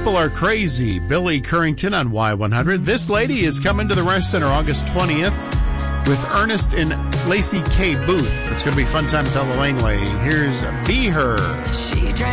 People Are Crazy, Billy Currington on Y100. This lady is coming to the Rush Center August 20th with Ernest and Lacey K. Booth. It's going to be a fun time with Ella Langley. Here's Be Her. She drank